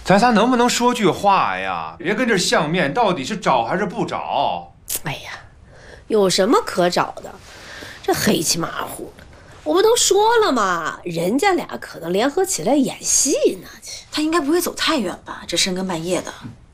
咱仨能不能说句话呀？别跟这相面，到底是找还是不找？ 哎呀，有什么可找的？这黑漆麻糊的，我不都说了吗？人家俩可能联合起来演戏呢。 他应该不会走太远吧？这深更半夜的。